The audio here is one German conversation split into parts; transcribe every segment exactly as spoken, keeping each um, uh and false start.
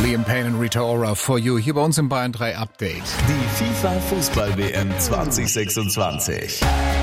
Liam Payne und Rita Ora for you hier bei uns im Bayern drei Update. Die FIFA-Fußball-W M zwanzig sechsundzwanzig.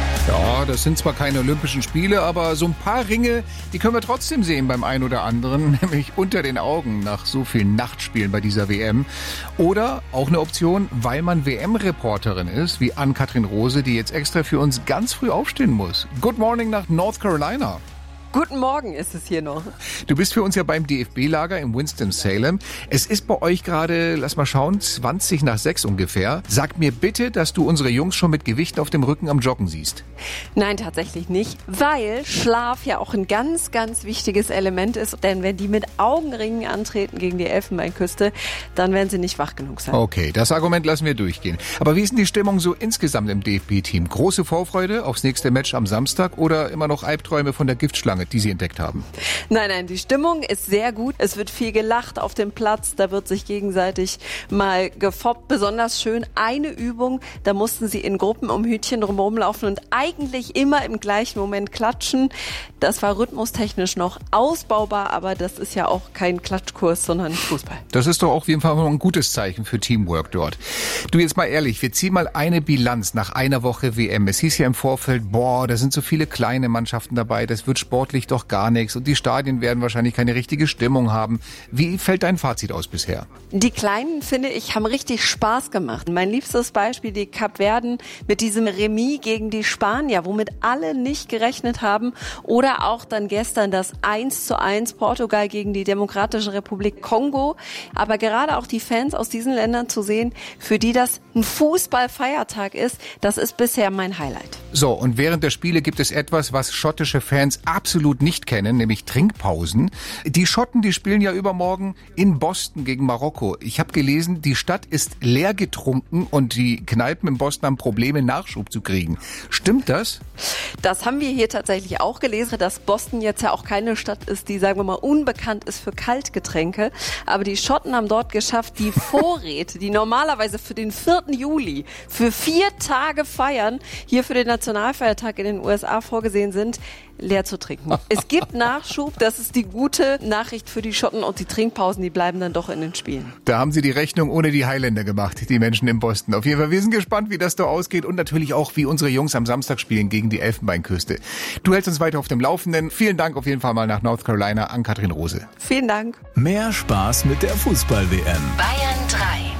Ja, das sind zwar keine Olympischen Spiele, aber so ein paar Ringe, die können wir trotzdem sehen beim einen oder anderen, nämlich unter den Augen nach so vielen Nachtspielen bei dieser W M. Oder auch eine Option, weil man W M-Reporterin ist, wie Ann-Kathrin Rose, die jetzt extra für uns ganz früh aufstehen muss. Good morning nach North Carolina. Guten Morgen ist es hier noch. Du bist für uns ja beim D F B-Lager in Winston-Salem. Es ist bei euch gerade, lass mal schauen, zwanzig nach sechs ungefähr. Sag mir bitte, dass du unsere Jungs schon mit Gewichten auf dem Rücken am Joggen siehst. Nein, tatsächlich nicht, weil Schlaf ja auch ein ganz, ganz wichtiges Element ist. Denn wenn die mit Augenringen antreten gegen die Elfenbeinküste, dann werden sie nicht wach genug sein. Okay, das Argument lassen wir durchgehen. Aber wie ist denn die Stimmung so insgesamt im D F B-Team? Große Vorfreude aufs nächste Match am Samstag oder immer noch Albträume von der Giftschlange, die Sie entdeckt haben? Nein, nein, die Stimmung ist sehr gut. Es wird viel gelacht auf dem Platz. Da wird sich gegenseitig mal gefoppt. Besonders schön eine Übung. Da mussten sie in Gruppen um Hütchen drumherum laufen und eigentlich immer im gleichen Moment klatschen. Das war rhythmustechnisch noch ausbaubar, aber das ist ja auch kein Klatschkurs, sondern Fußball. Das ist doch auch auf jeden Fall ein gutes Zeichen für Teamwork dort. Du, jetzt mal ehrlich, wir ziehen mal eine Bilanz nach einer Woche W M. Es hieß ja im Vorfeld, boah, da sind so viele kleine Mannschaften dabei, das wird sportlich doch gar nichts und die Stadien werden wahrscheinlich keine richtige Stimmung haben. Wie fällt dein Fazit aus bisher? Die Kleinen, finde ich, haben richtig Spaß gemacht. Mein liebstes Beispiel, die Kapverden mit diesem Remis gegen die Spanier, womit alle nicht gerechnet haben. Oder auch dann gestern das eins zu eins Portugal gegen die Demokratische Republik Kongo. Aber gerade auch die Fans aus diesen Ländern zu sehen, für die das ein Fußballfeiertag ist, das ist bisher mein Highlight. So, und während der Spiele gibt es etwas, was schottische Fans absolut nicht kennen, nämlich Trinkpausen. Die Schotten, die spielen ja übermorgen in Boston gegen Marokko. Ich habe gelesen, die Stadt ist leer getrunken und die Kneipen in Boston haben Probleme, Nachschub zu kriegen. Stimmt das? Das haben wir hier tatsächlich auch gelesen, dass Boston jetzt ja auch keine Stadt ist, die, sagen wir mal, unbekannt ist für Kaltgetränke. Aber die Schotten haben dort geschafft, die Vorräte, die normalerweise für den vierten Juli für vier Tage feiern, hier für den Nationalfeiertag in den U S A vorgesehen sind, leer zu trinken. Es gibt Nachschub, das ist die gute Nachricht für die Schotten und die Trinkpausen, die bleiben dann doch in den Spielen. Da haben sie die Rechnung ohne die Highlander gemacht, die Menschen in Boston. Auf jeden Fall, wir sind gespannt, wie das da ausgeht und natürlich auch, wie unsere Jungs am Samstag spielen gegen die Elfenbeinküste. Du hältst uns weiter auf dem Laufenden. Vielen Dank auf jeden Fall mal nach North Carolina an Ann-Kathrin Rose. Vielen Dank. Mehr Spaß mit der Fußball-W M. Bayern drei.